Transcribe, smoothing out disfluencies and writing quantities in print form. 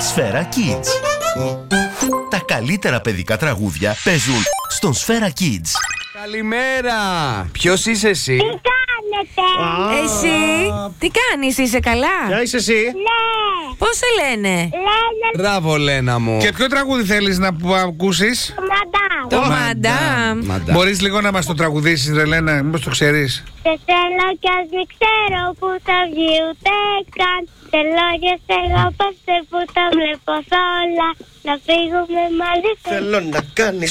Σφαίρα Kids. Τα καλύτερα παιδικά τραγούδια παίζουν στον Σφαίρα Kids. Καλημέρα! Ποιος είσαι εσύ? Τι κάνετε? Εσύ, τι κάνεις, είσαι καλά? Ποια είσαι εσύ? Ναι. Πώς σε λένε? Λένε Μπράβο, Λένα μου. Και ποιο τραγούδι θέλεις να ακούσεις? μαντάμ. Το Μαντάμ. Μαντάμ. Μπορείς λίγο να μας το τραγουδήσεις, ρε Λένα, μήπως το ξέρεις? Σε θέλω κι ας μην ξέρω που θα βγει ούτε καν. Θέλω και σε αγαπάστε που τα βλέπω σ' όλα. Να φύγουμε μαζί. Θέλω να κάνεις